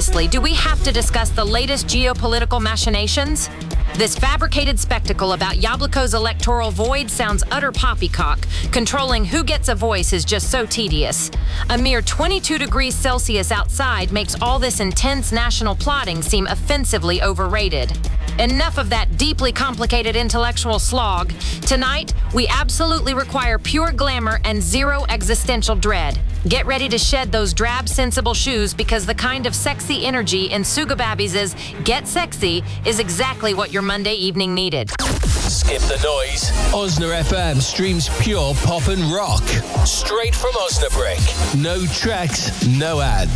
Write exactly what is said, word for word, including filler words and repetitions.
seriously, do we have to discuss the latest geopolitical machinations? This fabricated spectacle about Yabliko's electoral void sounds utter poppycock. Controlling who gets a voice is just so tedious. A mere twenty-two degrees Celsius outside makes all this intense national plotting seem offensively overrated. Enough of that deeply complicated intellectual slog. Tonight, we absolutely require pure glamour and zero existential dread. Get ready to shed those drab, sensible shoes because the kind of sexy energy in Sugababbies' Get Sexy is exactly what your Monday evening needed. Skip the noise. Osna F M streams pure pop and rock. Straight from Osnabrück. No tracks, no ads.